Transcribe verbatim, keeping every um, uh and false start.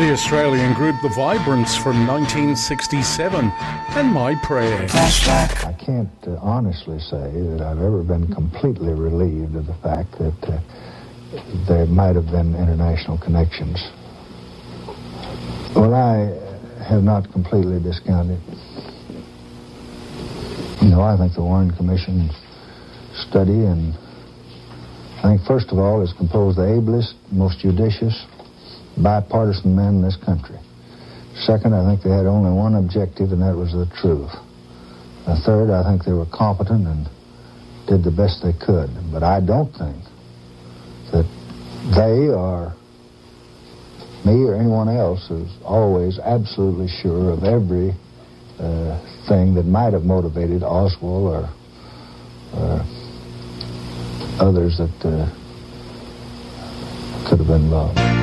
The Australian group The Vibrants from nineteen sixty-seven, and My Prayer. Flashback. I can't uh, honestly say that I've ever been completely relieved of the fact that uh, there might have been international connections. Well, I have not completely discounted. You know, I think the Warren Commission study, and I think, first of all, is composed of the ablest, most judicious, bipartisan men in this country. Second, I think they had only one objective, and that was the truth. The third, I think they were competent and did the best they could. But I don't think that they or me or anyone else is always absolutely sure of every uh, thing that might have motivated Oswald or uh, others that uh, could have been involved.